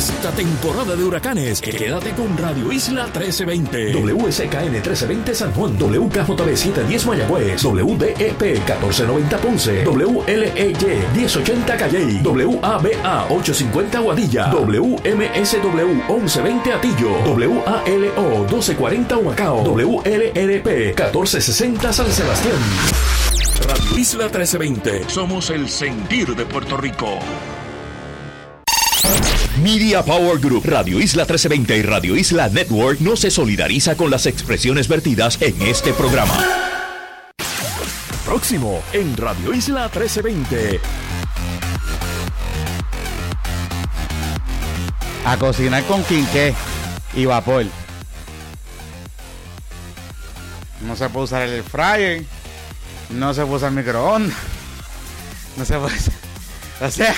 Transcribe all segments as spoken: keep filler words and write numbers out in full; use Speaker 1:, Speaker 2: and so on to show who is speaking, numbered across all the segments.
Speaker 1: esta temporada de huracanes, quédate con Radio Isla trece veinte. W S K N trece veinte San Juan, W K J B setecientos diez Mayagüez, W D E P catorce noventa Ponce, W L E Y diez ochenta Calley, W A B A ochocientos cincuenta Guadilla, W M S W once veinte Atillo, W A L O doce cuarenta Humacao, W L R P catorce sesenta San Sebastián. Radio Isla trece veinte. Somos el sentir de Puerto Rico. Media Power Group, Radio Isla trece veinte y Radio Isla Network no se solidariza con las expresiones vertidas en este programa. Próximo en Radio Isla trece veinte.
Speaker 2: A cocinar con quinqué y vapor. No se puede usar el air fryer. No se puede usar el microondas. No se puede usar. O sea.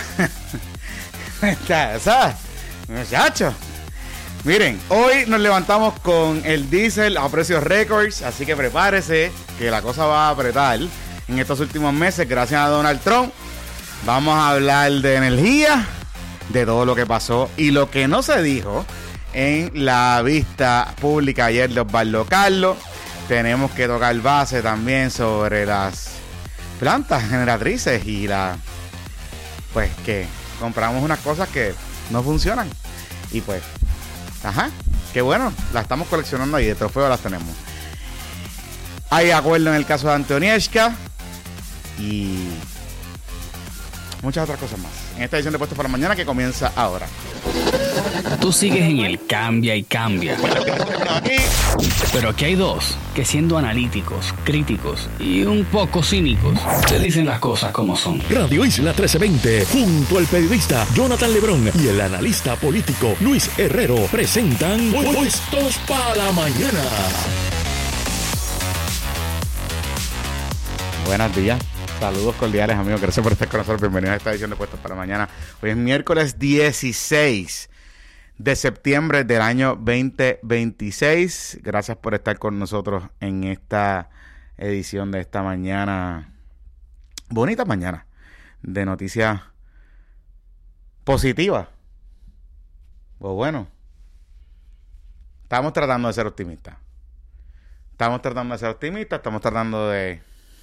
Speaker 2: ¿Sabes? Muchachos. Miren, hoy nos levantamos con el diésel a precios récords. Así que prepárese que la cosa va a apretar en estos últimos meses. Gracias a Donald Trump. Vamos a hablar de energía, de todo lo que pasó y lo que no se dijo en la vista pública ayer de Osvaldo Carlos. Tenemos que tocar base también sobre las plantas generatrices y la pues que compramos unas cosas que no funcionan y pues ajá, qué bueno, las estamos coleccionando ahí, de trofeo las tenemos. Hay acuerdo en el caso de Antonieshka y muchas otras cosas más en esta edición de Puestos para Mañana que comienza ahora.
Speaker 3: Tú sigues en el cambia y cambia. Pero aquí hay dos que, siendo analíticos, críticos y un poco cínicos, te dicen las cosas como son.
Speaker 1: Radio Isla trece veinte, junto al periodista Jonathan Lebrón y el analista político Luis Herrero, presentan Puestos para la Mañana.
Speaker 2: Buenos días. Saludos cordiales, amigos. Gracias por estar con nosotros. Bienvenidos a esta edición de Puestos para Mañana. Hoy es miércoles dieciséis de septiembre del año veinte veintiséis. Gracias por estar con nosotros en esta edición de esta mañana. Bonita mañana de noticias positivas. Pues bueno, estamos tratando de ser optimistas. Estamos tratando de ser optimistas. Estamos tratando de...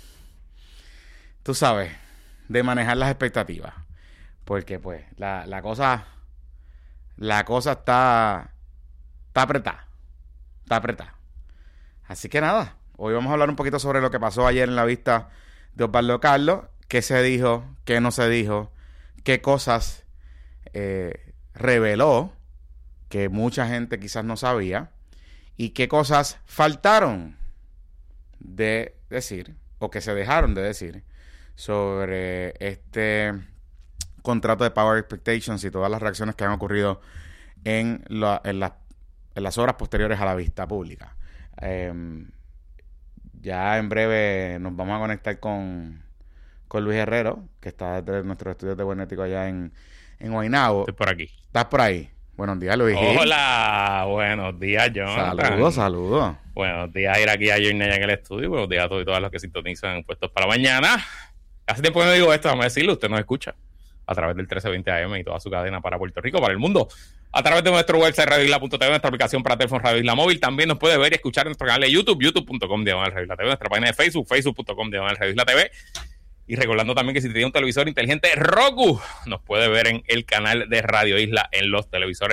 Speaker 2: Tú sabes, de manejar las expectativas. Porque, pues, la, la cosa... La cosa está... Está apretada. Está apretada. Así que nada. Hoy vamos a hablar un poquito sobre lo que pasó ayer en la vista de Osvaldo Carlos. Qué se dijo, qué no se dijo. Qué cosas eh, reveló que mucha gente quizás no sabía. Y qué cosas faltaron de decir, o que se dejaron de decir, sobre este contrato de Power Expectations y todas las reacciones que han ocurrido en, la, en, la, en las horas posteriores a la vista pública. Eh, ya en breve nos vamos a conectar con, con Luis Herrero, que está desde nuestros estudios de Buenético allá en, en Guaynabo.
Speaker 4: Estoy por aquí.
Speaker 2: ¿Estás por ahí? Buenos días, Luis.
Speaker 4: Hola, buenos días, John.
Speaker 2: Saludos, saludos.
Speaker 4: Buenos días, ir aquí a Journey allá en el estudio. Buenos días a todos y todas los que sintonizan Puestos para Mañana. Hace tiempo que no digo esto, vamos a decirlo, usted nos escucha a través del trece veinte A M y toda su cadena para Puerto Rico, para el mundo. A través de nuestro website radio isla punto t v, nuestra aplicación para teléfono Radio Isla Móvil. También nos puede ver y escuchar en nuestro canal de YouTube, youtube punto com diagonal Radio Isla T V, nuestra página de Facebook, facebook punto com diagonal Radio Isla T V. Y recordando también que si tiene un televisor inteligente Roku, nos puede ver en el canal de Radio Isla en los televisores